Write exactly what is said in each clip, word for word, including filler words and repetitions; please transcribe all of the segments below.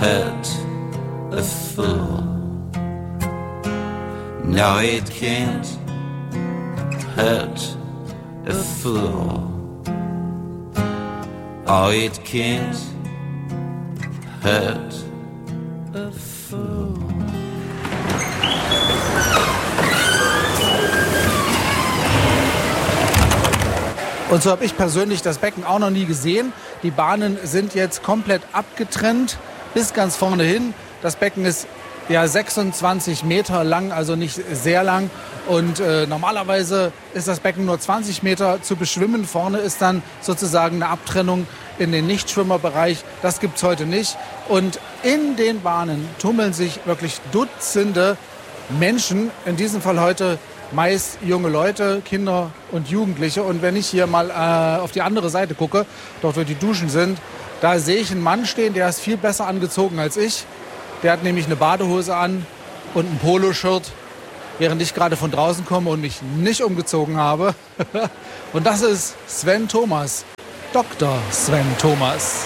hurt a fool. No, it can't hurt a fool. Oh, it can't hurt a fool. Und so habe ich persönlich das Becken auch noch nie gesehen. Die Bahnen sind jetzt komplett abgetrennt bis ganz vorne hin. Das Becken ist ja sechsundzwanzig Meter lang, also nicht sehr lang. Und äh, normalerweise ist das Becken nur zwanzig Meter zu beschwimmen. Vorne ist dann sozusagen eine Abtrennung in den Nichtschwimmerbereich. Das gibt es heute nicht. Und in den Bahnen tummeln sich wirklich Dutzende Menschen. In diesem Fall heute meist junge Leute, Kinder und Jugendliche. Und wenn ich hier mal äh, auf die andere Seite gucke, dort wo die Duschen sind, da sehe ich einen Mann stehen, der ist viel besser angezogen als ich. Der hat nämlich eine Badehose an und ein Poloshirt, während ich gerade von draußen komme und mich nicht umgezogen habe. Und das ist Sven Thomas, Doktor Sven Thomas.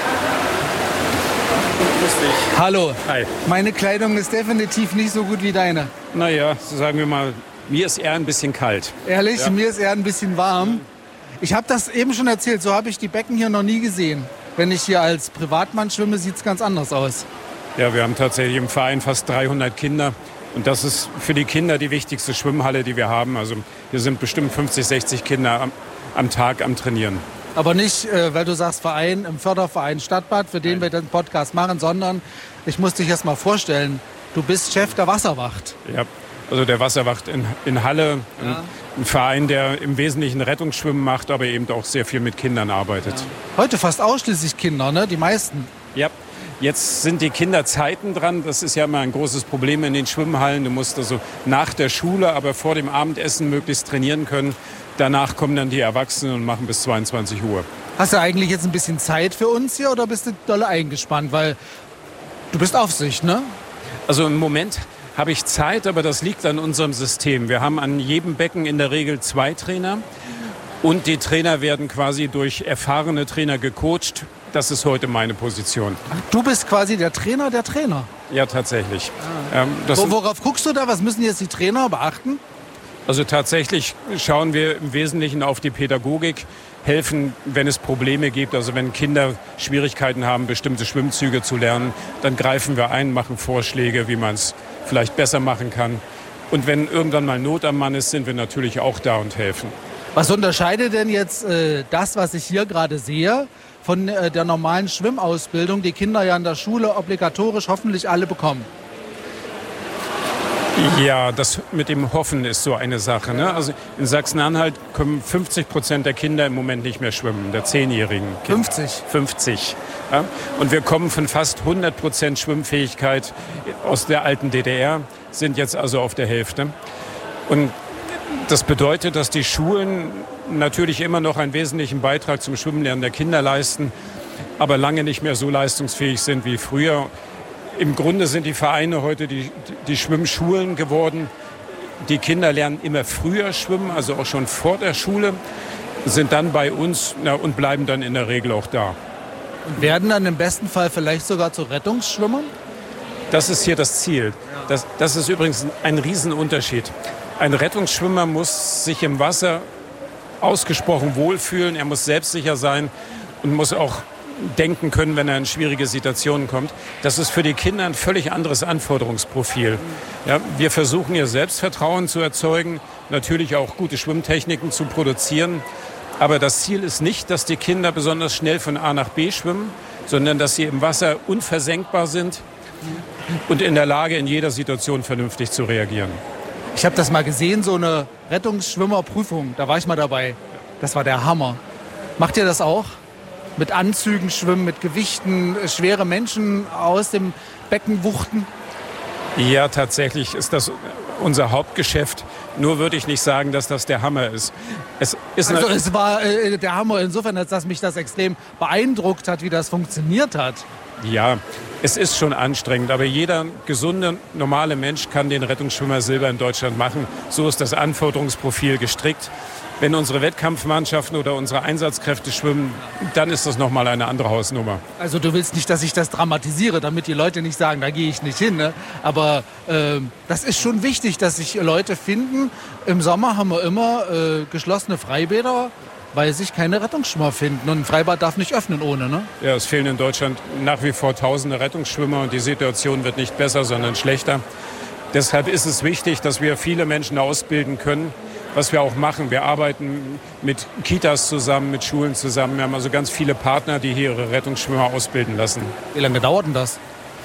Grüß dich. Hallo. Hi. Meine Kleidung ist definitiv nicht so gut wie deine. Naja, sagen wir mal, mir ist eher ein bisschen kalt. Ehrlich, Ja. mir ist eher ein bisschen warm. Ich habe das eben schon erzählt, so habe ich die Becken hier noch nie gesehen. Wenn ich hier als Privatmann schwimme, sieht es ganz anders aus. Ja, wir haben tatsächlich im Verein fast dreihundert Kinder. Und das ist für die Kinder die wichtigste Schwimmhalle, die wir haben. Also hier sind bestimmt fünfzig, sechzig Kinder am, am Tag am Trainieren. Aber nicht, äh, weil du sagst Verein, im Förderverein Stadtbad, für den Nein. wir den Podcast machen, sondern ich muss dich erst mal vorstellen, du bist Chef der Wasserwacht. Ja, also der Wasserwacht in, in Halle, ein, Ja. ein Verein, der im Wesentlichen Rettungsschwimmen macht, aber eben auch sehr viel mit Kindern arbeitet. Heute fast ausschließlich Kinder, ne? Die meisten. Ja, jetzt sind die Kinderzeiten dran. Das ist ja immer ein großes Problem in den Schwimmhallen. Du musst also nach der Schule, aber vor dem Abendessen möglichst trainieren können. Danach kommen dann die Erwachsenen und machen bis zweiundzwanzig Uhr. Hast du eigentlich jetzt ein bisschen Zeit für uns hier oder bist du dolle eingespannt? Weil du bist Aufsicht, ne? Also im Moment habe ich Zeit, aber das liegt an unserem System. Wir haben an jedem Becken in der Regel zwei Trainer. Und die Trainer werden quasi durch erfahrene Trainer gecoacht. Das ist heute meine Position. Du bist quasi der Trainer der Trainer. Ja, tatsächlich. Ähm, das Wo, sind- worauf guckst du da? Was müssen jetzt die Trainer beachten? Also tatsächlich schauen wir im Wesentlichen auf die Pädagogik, helfen, wenn es Probleme gibt. Also wenn Kinder Schwierigkeiten haben, bestimmte Schwimmzüge zu lernen, dann greifen wir ein, machen Vorschläge, wie man es vielleicht besser machen kann. Und wenn irgendwann mal Not am Mann ist, sind wir natürlich auch da und helfen. Was unterscheidet denn jetzt äh, das, was ich hier gerade sehe, von äh, der normalen Schwimmausbildung, die Kinder ja in der Schule obligatorisch hoffentlich alle bekommen? Ja, das mit dem Hoffen ist so eine Sache. Ne? Also in Sachsen-Anhalt können fünfzig Prozent der Kinder im Moment nicht mehr schwimmen, der zehnjährigen Kinder. fünfzig? fünfzig. Ja? Und wir kommen von fast hundert Prozent Schwimmfähigkeit aus der alten D D R, sind jetzt also auf der Hälfte. Und das bedeutet, dass die Schulen natürlich immer noch einen wesentlichen Beitrag zum Schwimmenlernen der Kinder leisten, aber lange nicht mehr so leistungsfähig sind wie früher. Im Grunde sind die Vereine heute die, die Schwimmschulen geworden. Die Kinder lernen immer früher schwimmen, also auch schon vor der Schule, sind dann bei uns na, und bleiben dann in der Regel auch da. Und werden dann im besten Fall vielleicht sogar zu Rettungsschwimmern? Das ist hier das Ziel. Das, das ist übrigens ein Riesenunterschied. Ein Rettungsschwimmer muss sich im Wasser ausgesprochen wohlfühlen, er muss selbstsicher sein und muss auch denken können, wenn er in schwierige Situationen kommt. Das ist für die Kinder ein völlig anderes Anforderungsprofil. Ja, wir versuchen ihr Selbstvertrauen zu erzeugen, natürlich auch gute Schwimmtechniken zu produzieren. Aber das Ziel ist nicht, dass die Kinder besonders schnell von A nach B schwimmen, sondern dass sie im Wasser unversenkbar sind und in der Lage, in jeder Situation vernünftig zu reagieren. Ich habe das mal gesehen, so eine Rettungsschwimmerprüfung. Da war ich mal dabei. Das war der Hammer. Macht ihr das auch? Mit Anzügen schwimmen, mit Gewichten, schwere Menschen aus dem Becken wuchten? Ja, tatsächlich ist das unser Hauptgeschäft. Nur würde ich nicht sagen, dass das der Hammer ist. Es ist Also eine- es war äh, der Hammer insofern, als dass mich das extrem beeindruckt hat, wie das funktioniert hat. Ja, es ist schon anstrengend, aber jeder gesunde, normale Mensch kann den Rettungsschwimmer Silber in Deutschland machen. So ist das Anforderungsprofil gestrickt. Wenn unsere Wettkampfmannschaften oder unsere Einsatzkräfte schwimmen, dann ist das nochmal eine andere Hausnummer. Also du willst nicht, dass ich das dramatisiere, damit die Leute nicht sagen, da gehe ich nicht hin. Ne? Aber äh, das ist schon wichtig, dass sich Leute finden. Im Sommer haben wir immer äh, geschlossene Freibäder, weil sich keine Rettungsschwimmer finden. Und ein Freibad darf nicht öffnen ohne, ne? Ja, es fehlen in Deutschland nach wie vor tausende Rettungsschwimmer und die Situation wird nicht besser, sondern schlechter. Deshalb ist es wichtig, dass wir viele Menschen ausbilden können, was wir auch machen. Wir arbeiten mit Kitas zusammen, mit Schulen zusammen. Wir haben also ganz viele Partner, die hier ihre Rettungsschwimmer ausbilden lassen. Wie lange dauert denn das?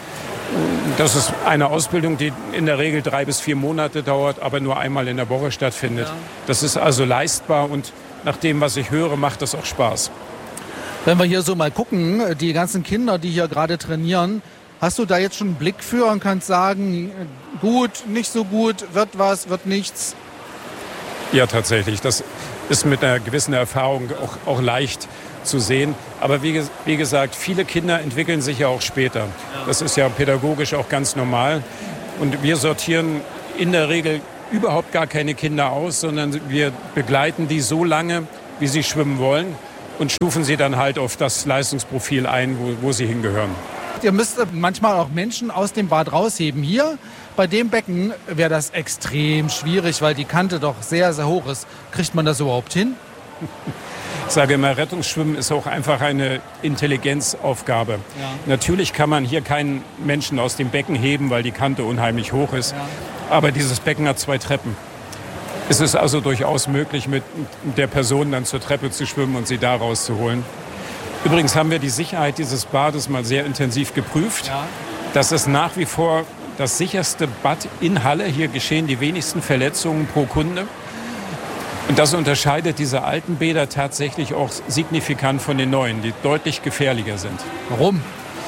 Das ist eine Ausbildung, die in der Regel drei bis vier Monate dauert, aber nur einmal in der Woche stattfindet. Ja. Das ist also leistbar und nach dem, was ich höre, macht das auch Spaß. Wenn wir hier so mal gucken, die ganzen Kinder, die hier gerade trainieren, hast du da jetzt schon einen Blick für und kannst sagen, gut, nicht so gut, wird was, wird nichts? Ja, tatsächlich. Das ist mit einer gewissen Erfahrung auch, auch leicht zu sehen. Aber wie, wie gesagt, viele Kinder entwickeln sich ja auch später. Das ist ja pädagogisch auch ganz normal. Und wir sortieren in der Regel überhaupt gar keine Kinder aus, sondern wir begleiten die so lange, wie sie schwimmen wollen und stufen sie dann halt auf das Leistungsprofil ein, wo, wo sie hingehören. Ihr müsst manchmal auch Menschen aus dem Bad rausheben. Hier bei dem Becken wäre das extrem schwierig, weil die Kante doch sehr, sehr hoch ist. Kriegt man das überhaupt hin? Ich sage immer, Rettungsschwimmen ist auch einfach eine Intelligenzaufgabe. Ja. Natürlich kann man hier keinen Menschen aus dem Becken heben, weil die Kante unheimlich hoch ist. Ja. Aber dieses Becken hat zwei Treppen. Es ist also durchaus möglich, mit der Person dann zur Treppe zu schwimmen und sie da rauszuholen. Übrigens haben wir die Sicherheit dieses Bades mal sehr intensiv geprüft. Ja. Das ist nach wie vor das sicherste Bad in Halle. Hier geschehen die wenigsten Verletzungen pro Kunde. Und das unterscheidet diese alten Bäder tatsächlich auch signifikant von den neuen, die deutlich gefährlicher sind. Warum?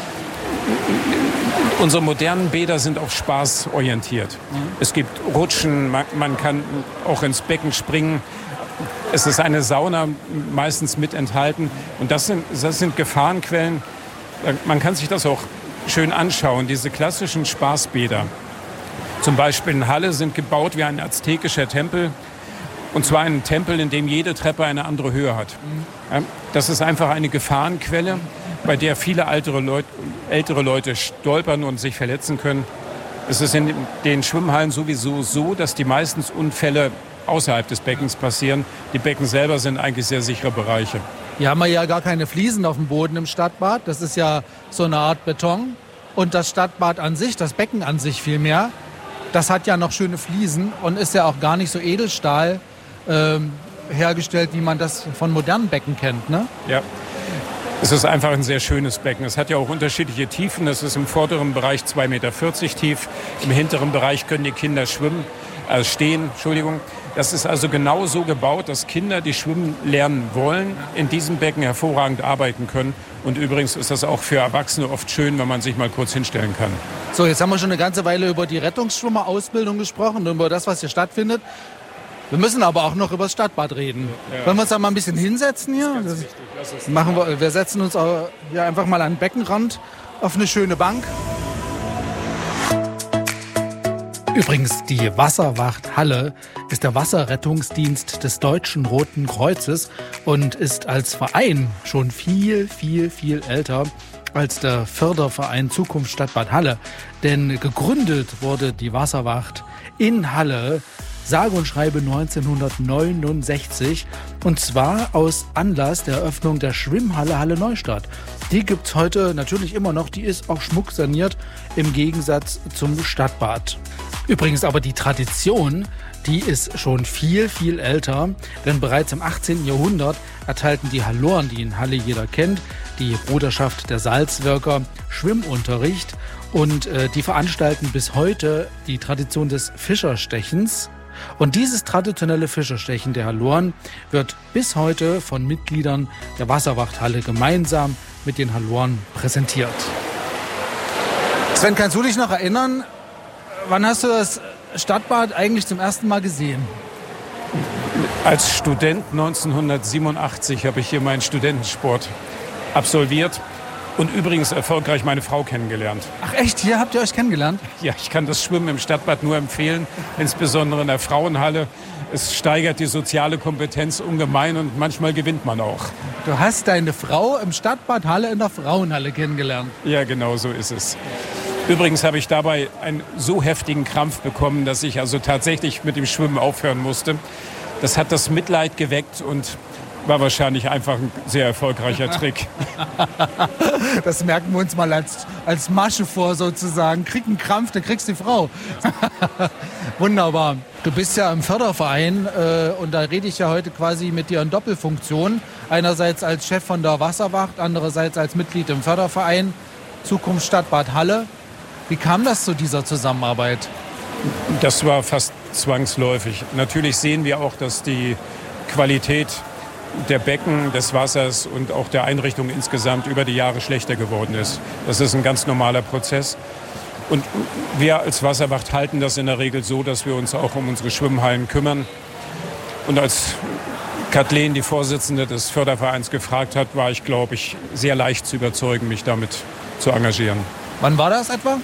Unsere modernen Bäder sind auf Spaß orientiert. Mhm. Es gibt Rutschen, man, man kann auch ins Becken springen. Es ist eine Sauna meistens mit enthalten. Und das sind, das sind Gefahrenquellen. Man kann sich das auch schön anschauen. Diese klassischen Spaßbäder, zum Beispiel in Halle, sind gebaut wie ein aztekischer Tempel. Und zwar ein Tempel, in dem jede Treppe eine andere Höhe hat. Ja, das ist einfach eine Gefahrenquelle, bei der viele ältere Leute, ältere Leute stolpern und sich verletzen können. Es ist in den Schwimmhallen sowieso so, dass die meisten Unfälle außerhalb des Beckens passieren. Die Becken selber sind eigentlich sehr sichere Bereiche. Hier haben wir ja gar keine Fliesen auf dem Boden im Stadtbad. Das ist ja so eine Art Beton. Und das Stadtbad an sich, das Becken an sich vielmehr, das hat ja noch schöne Fliesen und ist ja auch gar nicht so Edelstahl ähm, hergestellt, wie man das von modernen Becken kennt, ne? Ja. Es ist einfach ein sehr schönes Becken. Es hat ja auch unterschiedliche Tiefen. Es ist im vorderen Bereich zwei Meter vierzig tief. Im hinteren Bereich können die Kinder schwimmen, äh, stehen. Entschuldigung. Das ist also genau so gebaut, dass Kinder, die schwimmen lernen wollen, in diesem Becken hervorragend arbeiten können. Und übrigens ist das auch für Erwachsene oft schön, wenn man sich mal kurz hinstellen kann. So, jetzt haben wir schon eine ganze Weile über die Rettungsschwimmerausbildung gesprochen und über das, was hier stattfindet. Wir müssen aber auch noch über das Stadtbad reden. Ja. Wollen wir uns da mal ein bisschen hinsetzen hier? Das das machen wir, wir setzen uns hier einfach mal an den Beckenrand auf eine schöne Bank. Übrigens, die Wasserwacht Halle ist der Wasserrettungsdienst des Deutschen Roten Kreuzes und ist als Verein schon viel, viel, viel älter als der Förderverein Zukunft Stadtbad Halle. Denn gegründet wurde die Wasserwacht in Halle sage und schreibe neunzehnhundertneunundsechzig und zwar aus Anlass der Eröffnung der Schwimmhalle Halle Neustadt. Die gibt's heute natürlich immer noch, die ist auch schmucksaniert im Gegensatz zum Stadtbad. Übrigens aber die Tradition, die ist schon viel, viel älter, denn bereits im achtzehnten Jahrhundert erteilten die Halloren, die in Halle jeder kennt, die Bruderschaft der Salzwirker, Schwimmunterricht und äh, die veranstalten bis heute die Tradition des Fischerstechens. Und dieses traditionelle Fischerstechen der Halloren wird bis heute von Mitgliedern der Wasserwachthalle gemeinsam mit den Halloren präsentiert. Sven, kannst du dich noch erinnern, wann hast du das Stadtbad eigentlich zum ersten Mal gesehen? Als Student neunzehnhundertsiebenundachtzig habe ich hier meinen Studentensport absolviert. Und übrigens erfolgreich meine Frau kennengelernt. Ach echt? Hier habt ihr euch kennengelernt? Ja, ich kann das Schwimmen im Stadtbad nur empfehlen, insbesondere in der Frauenhalle. es steigert die soziale Kompetenz ungemein und manchmal gewinnt man auch. Du hast deine Frau im Stadtbad Halle in der Frauenhalle kennengelernt. Ja, genau so ist es. Übrigens habe ich dabei einen so heftigen Krampf bekommen, dass ich also tatsächlich mit dem Schwimmen aufhören musste. Das hat das Mitleid geweckt und war wahrscheinlich einfach ein sehr erfolgreicher Trick. Das merken wir uns mal als, als Masche vor sozusagen. Krieg einen Krampf, dann kriegst du die Frau. Wunderbar. Du bist ja im Förderverein äh, und da rede ich ja heute quasi mit dir in Doppelfunktion. Einerseits als Chef von der Wasserwacht, andererseits als Mitglied im Förderverein Zukunft Stadtbad Halle. Wie kam das zu dieser Zusammenarbeit? Das war fast zwangsläufig. Natürlich sehen wir auch, dass die Qualität der Becken, des Wassers und auch der Einrichtung insgesamt über die Jahre schlechter geworden ist. Das ist ein ganz normaler Prozess. Und wir als Wasserwacht halten das in der Regel so, dass wir uns auch um unsere Schwimmhallen kümmern. Und als Kathleen, die Vorsitzende des Fördervereins, gefragt hat, war ich, glaube ich, sehr leicht zu überzeugen, mich damit zu engagieren. Wann war das etwa?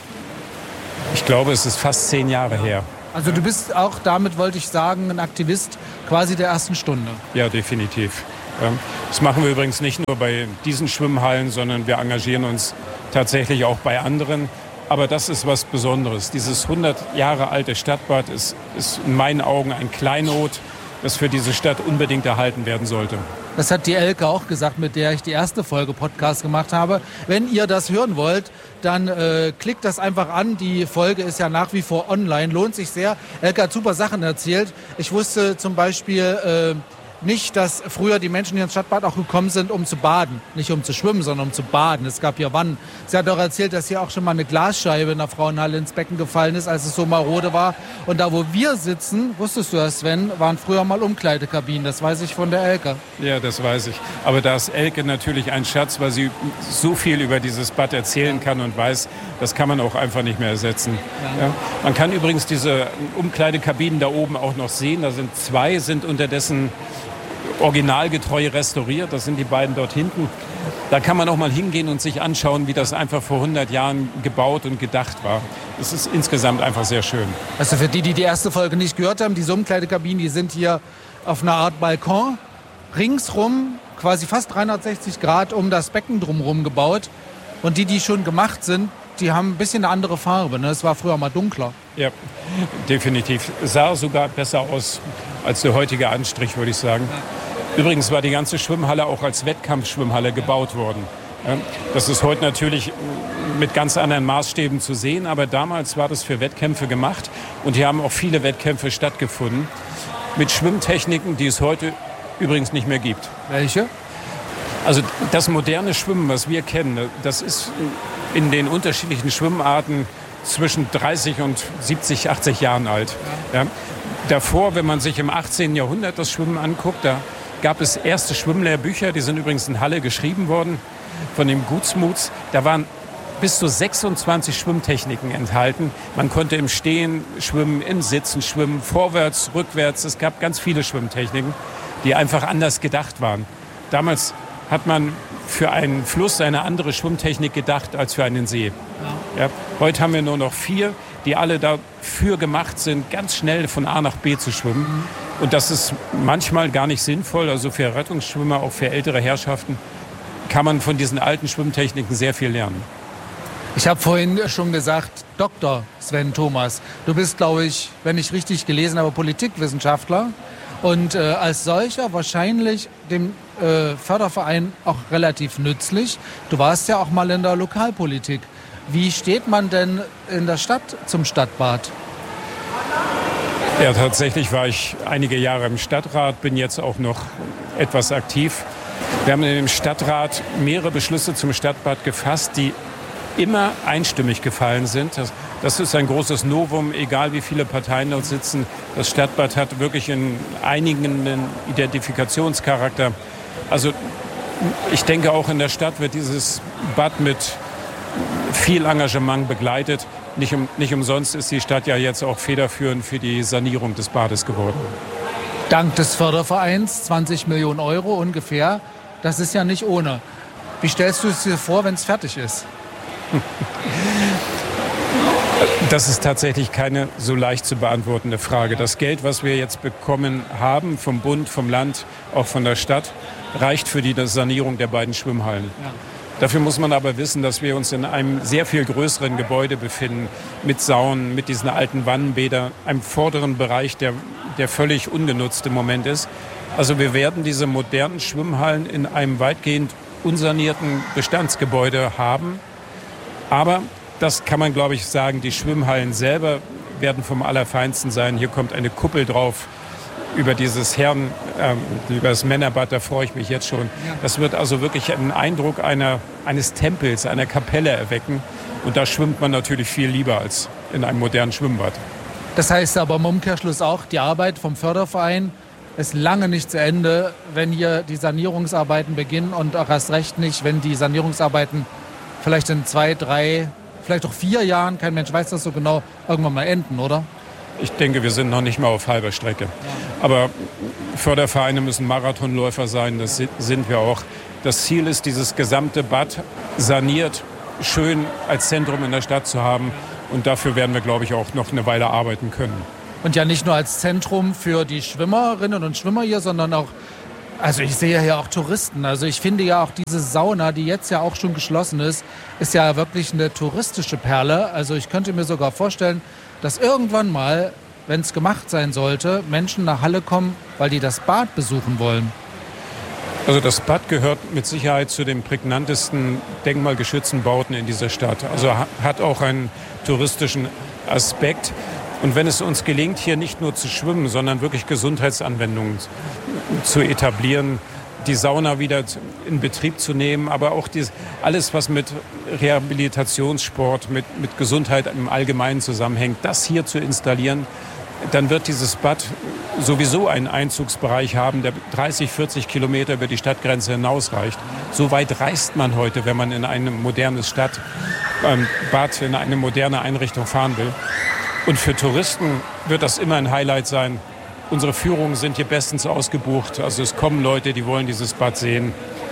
Ich glaube, es ist fast zehn Jahre her. Also du bist auch, damit wollte ich sagen, ein Aktivist quasi der ersten Stunde. Ja, definitiv. Das machen wir übrigens nicht nur bei diesen Schwimmhallen, sondern wir engagieren uns tatsächlich auch bei anderen. Aber das ist was Besonderes. Dieses hundert Jahre alte Stadtbad ist, ist in meinen Augen ein Kleinod, das für diese Stadt unbedingt erhalten werden sollte. Das hat die Elke auch gesagt, mit der ich die erste Folge Podcast gemacht habe. Wenn ihr das hören wollt, dann äh, klickt das einfach an. Die Folge ist ja nach wie vor online, lohnt sich sehr. Elke hat super Sachen erzählt. Ich wusste zum Beispiel äh, nicht, dass früher die Menschen hier ins Stadtbad auch gekommen sind, um zu baden. Nicht um zu schwimmen, sondern um zu baden. Es gab hier Wannen. Sie hat auch erzählt, dass hier auch schon mal eine Glasscheibe in der Frauenhalle ins Becken gefallen ist, als es so marode war. Und da, wo wir sitzen, wusstest du das, Sven, waren früher mal Umkleidekabinen. Das weiß ich von der Elke. Ja, das weiß ich. Aber da ist Elke natürlich ein Schatz, weil sie so viel über dieses Bad erzählen kann und weiß, das kann man auch einfach nicht mehr ersetzen. Ja. Ja. Man kann übrigens diese Umkleidekabinen da oben auch noch sehen. Da sind zwei, sind unterdessen originalgetreu restauriert. Das sind die beiden dort hinten. Da kann man auch mal hingehen und sich anschauen, wie das einfach vor hundert Jahren gebaut und gedacht war. Es ist insgesamt einfach sehr schön. Also für die, die die erste Folge nicht gehört haben, diese Umkleidekabinen, die sind hier auf einer Art Balkon ringsrum, quasi fast dreihundertsechzig Grad um das Becken drumherum gebaut. Und die, die schon gemacht sind, die haben ein bisschen eine andere Farbe. Ne? Es war früher mal dunkler. Ja, definitiv. Sah sogar besser aus als der heutige Anstrich, würde ich sagen. Übrigens war die ganze Schwimmhalle auch als Wettkampfschwimmhalle gebaut worden. Das ist heute natürlich mit ganz anderen Maßstäben zu sehen, aber damals war das für Wettkämpfe gemacht und hier haben auch viele Wettkämpfe stattgefunden mit Schwimmtechniken, die es heute übrigens nicht mehr gibt. Welche? Also das moderne Schwimmen, was wir kennen, das ist in den unterschiedlichen Schwimmarten zwischen dreißig und siebzig, achtzig Jahren alt. Ja. Davor, wenn man sich im achtzehnten Jahrhundert das Schwimmen anguckt, da gab es erste Schwimmlehrbücher, die sind übrigens in Halle geschrieben worden, von dem Gutsmuths. Da waren bis zu sechsundzwanzig Schwimmtechniken enthalten. Man konnte im Stehen schwimmen, im Sitzen schwimmen, vorwärts, rückwärts. Es gab ganz viele Schwimmtechniken, die einfach anders gedacht waren. Damals hat man für einen Fluss eine andere Schwimmtechnik gedacht als für einen See. Ja. Ja, heute haben wir nur noch vier, die alle dafür gemacht sind, ganz schnell von A nach B zu schwimmen. Mhm. Und das ist manchmal gar nicht sinnvoll. Also für Rettungsschwimmer, auch für ältere Herrschaften, kann man von diesen alten Schwimmtechniken sehr viel lernen. Ich habe vorhin schon gesagt, Doktor Sven Thomas, du bist, glaube ich, wenn ich richtig gelesen habe, Politikwissenschaftler und äh, als solcher wahrscheinlich dem äh, Förderverein auch relativ nützlich. Du warst ja auch mal in der Lokalpolitik. Wie steht man denn in der Stadt zum Stadtbad? Ja, tatsächlich war ich einige Jahre im Stadtrat, bin jetzt auch noch etwas aktiv. Wir haben in dem Stadtrat mehrere Beschlüsse zum Stadtbad gefasst, die immer einstimmig gefallen sind. Das, das ist ein großes Novum, egal wie viele Parteien dort sitzen. Das Stadtbad hat wirklich in einigen einen Identifikationscharakter. Also ich denke, auch in der Stadt wird dieses Bad mit viel Engagement begleitet. Nicht, um, nicht umsonst ist die Stadt ja jetzt auch federführend für die Sanierung des Bades geworden. Dank des Fördervereins, zwanzig Millionen Euro ungefähr. Das ist ja nicht ohne. Wie stellst du es dir vor, wenn es fertig ist? Das ist tatsächlich keine so leicht zu beantwortende Frage. Das Geld, was wir jetzt bekommen haben vom Bund, vom Land, auch von der Stadt, reicht für die Sanierung der beiden Schwimmhallen. Ja. Dafür muss man aber wissen, dass wir uns in einem sehr viel größeren Gebäude befinden, mit Saunen, mit diesen alten Wannenbädern, einem vorderen Bereich, der, der völlig ungenutzt im Moment ist. Also wir werden diese modernen Schwimmhallen in einem weitgehend unsanierten Bestandsgebäude haben. Aber das kann man, glaube ich, sagen, die Schwimmhallen selber werden vom Allerfeinsten sein. Hier kommt eine Kuppel drauf über dieses Herren, äh, über das Männerbad, da freue ich mich jetzt schon. Das wird also wirklich einen Eindruck einer, eines Tempels, einer Kapelle erwecken. Und da schwimmt man natürlich viel lieber als in einem modernen Schwimmbad. Das heißt aber im Umkehrschluss auch, die Arbeit vom Förderverein ist lange nicht zu Ende, wenn hier die Sanierungsarbeiten beginnen und auch erst recht nicht, wenn die Sanierungsarbeiten vielleicht in zwei, drei, vielleicht auch vier Jahren, kein Mensch weiß das so genau, irgendwann mal enden, oder? Ich denke, wir sind noch nicht mal auf halber Strecke. Aber Fördervereine müssen Marathonläufer sein, das sind wir auch. Das Ziel ist, dieses gesamte Bad saniert, schön als Zentrum in der Stadt zu haben. Und dafür werden wir, glaube ich, auch noch eine Weile arbeiten können. Und ja nicht nur als Zentrum für die Schwimmerinnen und Schwimmer hier, sondern auch, also ich sehe hier auch Touristen. Also ich finde ja auch diese Sauna, die jetzt ja auch schon geschlossen ist, ist ja wirklich eine touristische Perle. Also ich könnte mir sogar vorstellen, dass irgendwann mal, wenn es gemacht sein sollte, Menschen nach Halle kommen, weil die das Bad besuchen wollen. Also das Bad gehört mit Sicherheit zu den prägnantesten denkmalgeschützten Bauten in dieser Stadt. Also hat auch einen touristischen Aspekt. Und wenn es uns gelingt, hier nicht nur zu schwimmen, sondern wirklich Gesundheitsanwendungen zu etablieren, die Sauna wieder in Betrieb zu nehmen, aber auch dies, alles, was mit Rehabilitationssport, mit, mit Gesundheit im Allgemeinen zusammenhängt, das hier zu installieren, dann wird dieses Bad sowieso einen Einzugsbereich haben, der dreißig, vierzig Kilometer über die Stadtgrenze hinausreicht. So weit reist man heute, wenn man in ein modernes Stadtbad, in eine moderne Einrichtung fahren will. Und für Touristen wird das immer ein Highlight sein. Unsere Führungen sind hier bestens ausgebucht. Also es kommen Leute, die wollen dieses Bad sehen.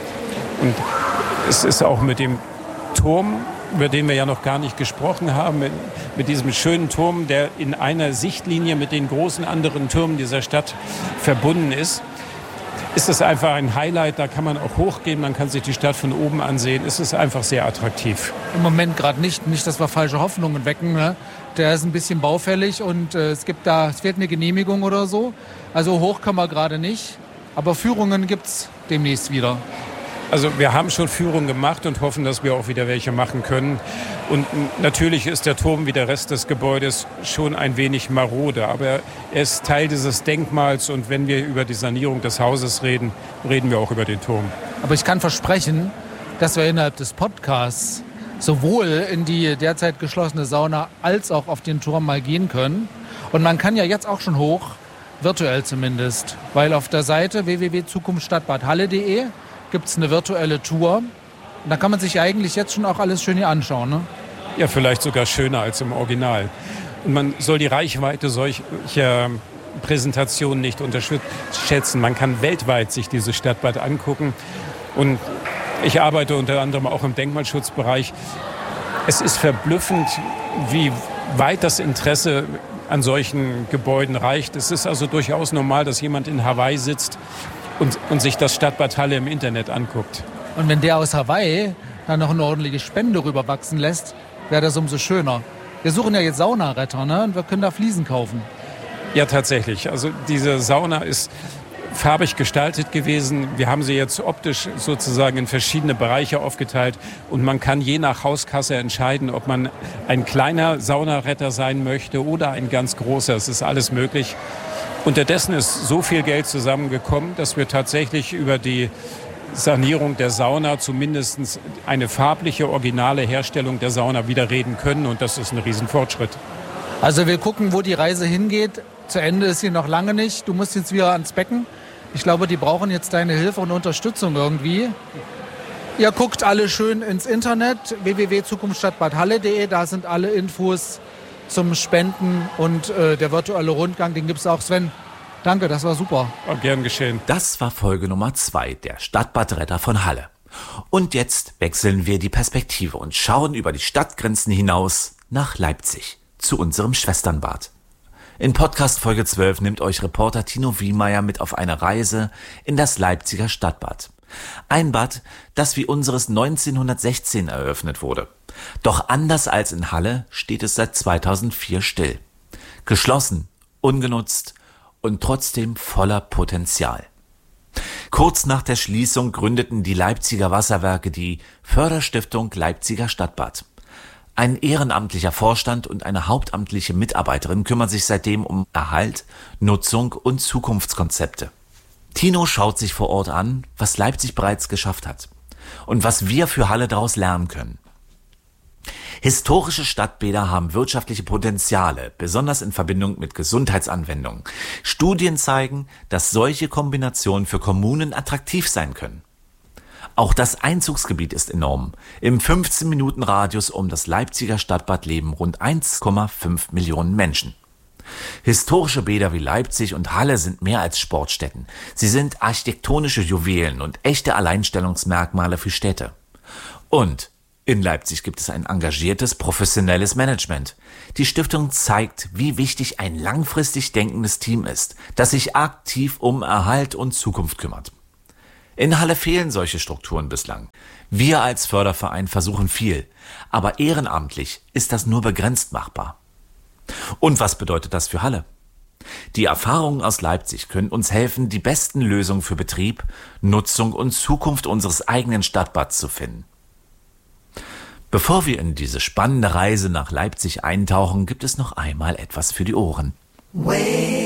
Und es ist auch mit dem Turm, über den wir ja noch gar nicht gesprochen haben, mit, mit diesem schönen Turm, der in einer Sichtlinie mit den großen anderen Türmen dieser Stadt verbunden ist, ist es einfach ein Highlight. Da kann man auch hochgehen, man kann sich die Stadt von oben ansehen. Es ist einfach sehr attraktiv. Im Moment gerade nicht, nicht, dass wir falsche Hoffnungen wecken. Ne? Der ist ein bisschen baufällig und äh, es gibt da, es fehlt eine Genehmigung oder so. Also hoch kann man gerade nicht, aber Führungen gibt es demnächst wieder. Also wir haben schon Führungen gemacht und hoffen, dass wir auch wieder welche machen können. Und natürlich ist der Turm wie der Rest des Gebäudes schon ein wenig marode, aber er ist Teil dieses Denkmals und wenn wir über die Sanierung des Hauses reden, reden wir auch über den Turm. Aber ich kann versprechen, dass wir innerhalb des Podcasts sowohl in die derzeit geschlossene Sauna als auch auf den Turm mal gehen können. Und man kann ja jetzt auch schon hoch, virtuell zumindest, weil auf der Seite w w w punkt zukunftsstadtbadhalle punkt de gibt es eine virtuelle Tour. Und da kann man sich eigentlich jetzt schon auch alles schön hier anschauen. Ne? Ja, vielleicht sogar schöner als im Original. Und man soll die Reichweite solcher Präsentationen nicht unterschätzen. Man kann weltweit sich dieses Stadtbad angucken. Und ich arbeite unter anderem auch im Denkmalschutzbereich. Es ist verblüffend, wie weit das Interesse an solchen Gebäuden reicht. Es ist also durchaus normal, dass jemand in Hawaii sitzt und, und sich das Stadtbad Halle im Internet anguckt. Und wenn der aus Hawaii dann noch eine ordentliche Spende rüberwachsen lässt, wäre das umso schöner. Wir suchen ja jetzt Saunaretter, ne? Und wir können da Fliesen kaufen. Ja, tatsächlich. Also diese Sauna ist farbig gestaltet gewesen. Wir haben sie jetzt optisch sozusagen in verschiedene Bereiche aufgeteilt und man kann je nach Hauskasse entscheiden, ob man ein kleiner Saunaretter sein möchte oder ein ganz großer. Es ist alles möglich. Unterdessen ist so viel Geld zusammengekommen, dass wir tatsächlich über die Sanierung der Sauna zumindest eine farbliche, originale Herstellung der Sauna wieder reden können und das ist ein Riesenfortschritt. Also wir gucken, wo die Reise hingeht. Zu Ende ist sie noch lange nicht. Du musst jetzt wieder ans Becken. Ich glaube, die brauchen jetzt deine Hilfe und Unterstützung irgendwie. Ihr guckt alle schön ins Internet, w w w punkt zukunftsstadtbadhalle punkt de. Da sind alle Infos zum Spenden und äh, der virtuelle Rundgang, den gibt es auch. Sven, danke, das war super. Oh, gern geschehen. Das war Folge Nummer zwei, der Stadtbadretter von Halle. Und jetzt wechseln wir die Perspektive und schauen über die Stadtgrenzen hinaus nach Leipzig. zu unserem Schwesternbad. In Podcast Folge zwölf nimmt euch Reporter Tino Wiemeyer mit auf eine Reise in das Leipziger Stadtbad. Ein Bad, das wie unseres neunzehnhundertsechzehn eröffnet wurde. Doch anders als in Halle steht es seit zweitausendvier still. Geschlossen, ungenutzt und trotzdem voller Potenzial. Kurz nach der Schließung gründeten die Leipziger Wasserwerke die Förderstiftung Leipziger Stadtbad. Ein ehrenamtlicher Vorstand und eine hauptamtliche Mitarbeiterin kümmern sich seitdem um Erhalt, Nutzung und Zukunftskonzepte. Tino schaut sich vor Ort an, was Leipzig bereits geschafft hat und was wir für Halle daraus lernen können. Historische Stadtbäder haben wirtschaftliche Potenziale, besonders in Verbindung mit Gesundheitsanwendungen. Studien zeigen, dass solche Kombinationen für Kommunen attraktiv sein können. Auch das Einzugsgebiet ist enorm. Im fünfzehn Minuten Radius um das Leipziger Stadtbad leben rund eins Komma fünf Millionen Menschen. Historische Bäder wie Leipzig und Halle sind mehr als Sportstätten. Sie sind architektonische Juwelen und echte Alleinstellungsmerkmale für Städte. Und in Leipzig gibt es ein engagiertes, professionelles Management. Die Stiftung zeigt, wie wichtig ein langfristig denkendes Team ist, das sich aktiv um Erhalt und Zukunft kümmert. In Halle fehlen solche Strukturen bislang. Wir als Förderverein versuchen viel, aber ehrenamtlich ist das nur begrenzt machbar. Und was bedeutet das für Halle? Die Erfahrungen aus Leipzig können uns helfen, die besten Lösungen für Betrieb, Nutzung und Zukunft unseres eigenen Stadtbads zu finden. Bevor wir in diese spannende Reise nach Leipzig eintauchen, gibt es noch einmal etwas für die Ohren.